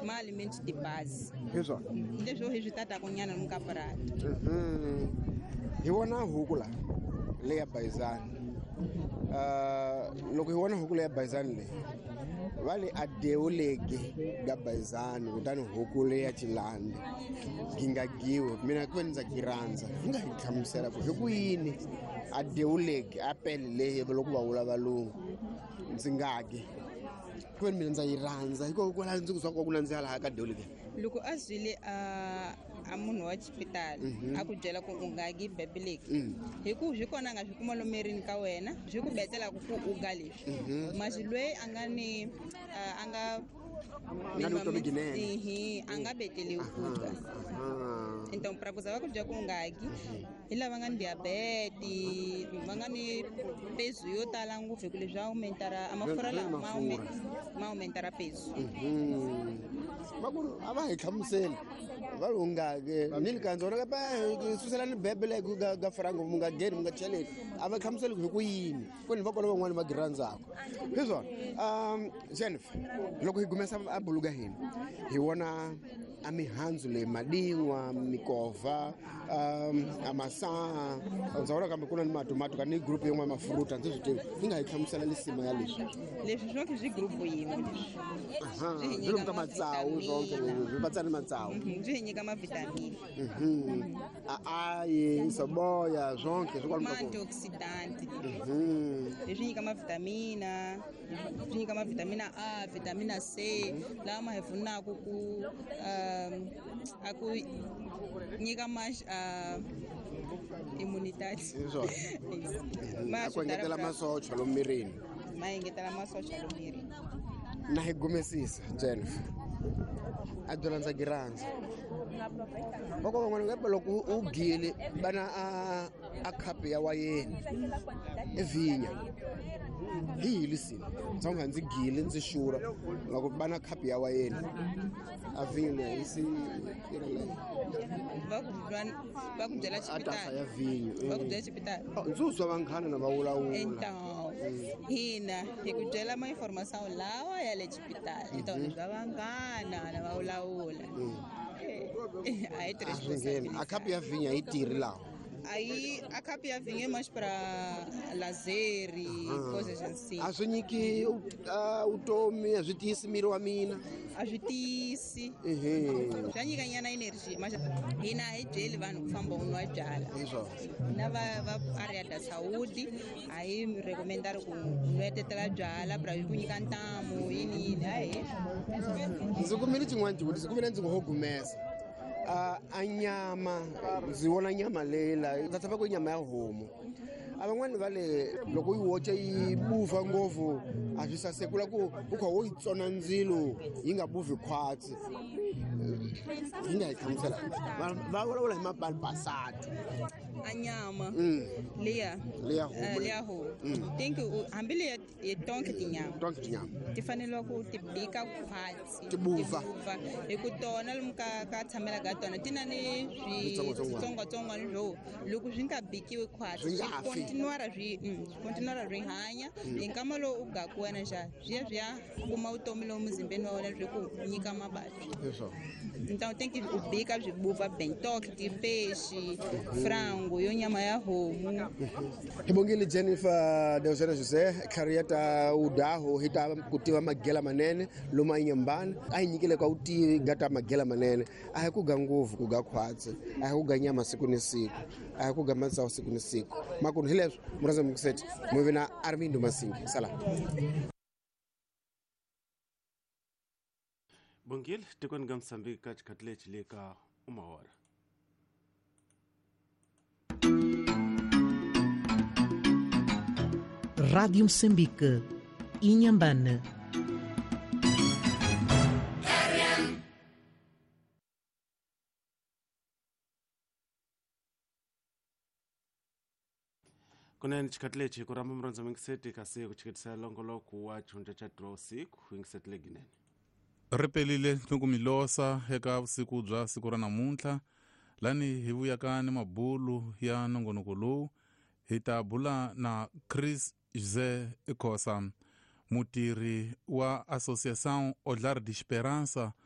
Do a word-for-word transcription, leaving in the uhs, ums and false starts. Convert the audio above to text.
ma alimentos de base. Isso. Leswo hi swi tata kunyana no kaparata. Mhm. Hi vona huku la le ya Bayizani. Uh, loko hi vona huku le ya Bayizani le vale adeu legi ga Bayizani kutani huku le ya Chilandi gingagiwe mina ku ndza girandza nga hi hlamusela ku hi ku yini adeu legi apele le loko va vula valungu ndzi ngagi ku mina ndza yi rhandza hiko ku la ndzi ku swa ku nandzika laha ka adeu legi loko a zwile a a munhu wa xipitali a ku byela ku u nga gi bebeleki hi ku byi kona nga swi kuma lomerini ka wena byi ku betela ku ku u ga leswi masi loyi a nga ni a nga Ihi, anga betele ukuga. Então para kuzava kudya ku ngagi hi lava nga ni diabetes va nga ni peso yo tala ngopfu hi ku leswi aumentara amafurha lawa ma aumentara peso. Makuru a va hi hlamuseli va lo ngage ni likandzo ra ka susela ni bebele ku ga ga frango mu nga geri mu nga cheleni a va hlamuseli hi ku yini ku ni va kona van'wana va girandzako hiswo um Jennifer loko hi gumesa abuluga hina hi wona a mihandzu le madingwa mikova um amasaha ndza vona kambe kuna ni matomato ka ni group yin'we mafruta ndzi swi tivi ni nga hi hlamusela lisima ya leswi leswi swo ke swi group yin'we aha zwi lomu ka matsawu zonke leswi va tsani matsawu swi nyika ma vitamin mhm a ayi soboya zonke swi kwalimo ma antioxidant leswi nyika ma vitamina swi nyika ma vitamina A vitamina C lama hi pfunaka ku um aku nyika ma immunitati ma ku ngetela masocha lo mirini ma ngetela masocha lo mirini na hi gumesisa Jennifer a dola ndza giranza boko van'wana nga loko u gile bana a a cup ya wayeni evinya hi lisini ndza nga ndzi gile ndzi shura loko bana cup ya wayeni a vinya isi va ku va ku byela xipitali ya vinyo va ku byela xipitali ndzuzwa vanghana na va vulavula então hina hi ku byela ma information lawa ya le xipitali então ni bya vanghana na va vulavula a hi tirhisi a cup ya vinya yi tirhi lawa aí a capa ya vinha mais para lazer e coisas assim. A swi nyiki utomi a swi tiyisi miri wa mina a swi tiyisi swa nyika nyana energy mas hina hi byeli vanhu ku famba u nwa byala na va va area da saúde a hi mi recomendar ku nwetetela byala para ku nyika ntamu yini yini hayi ndzi kumile tin'wana tikuti ndzi kumile ndzi ngo hogumesa a a nyama ndzi vona nyama lela ndzi tsaka ku nyama ya homu aban'wana vale loko yi wocha yi bufa ngopfu a swi sasekula ku u kha wo yi tsona ndzilo yi nga bufi khwatsi yi nga yi hlamusela va vulavula hi mapalipasati a nyama liya liya homu liya homu think hambi liya hi tonke tinyama tonke tinyama ti fanele ku ti bika khwatsi ti bufa hi ku tona lomu ka ka tshamela ka tona ti na ni switsongwatsongwana swo loko swi nga bikiwi khwatsi swi kontinuara swi kontinuara swi hanya hi nkama lowu u gaku wena xa swiya swi ya kuma vutomi lowu muzimbeni wa wena swi ku nyika mavabyi então tem que o bica de buva bem toque de peixe frango yo nyama ya homu Hibongile Jennifer Deusena Jose Karieta udaho hita kutiva magela manene loma inyambana ai nyikile kwa uti gata magela manene ai kuga nguvu kuga khwatsi ai kuga nyama siku ni siku ai kuga matsa siku ni siku makunu hileswo muraza mukuseti muvina Armindo Masingi sala Bongil tikon gam Mozambique kat katle chileka umawara Rádio Moçambique, Inhambane. Kuna nchikatle chikuramba mronza mingiseti kasi kuchikitisa longolo kuwa chunja cha draw siku wingiseti leginene. Repelile tlungumilosa eka vusiku bya siku ra namuntlha lani hi vuyaka ni mabulu ya nongonoko lowu hi ta bula na Chris José Khosa mutirhi wa Associação Olhar de Esperança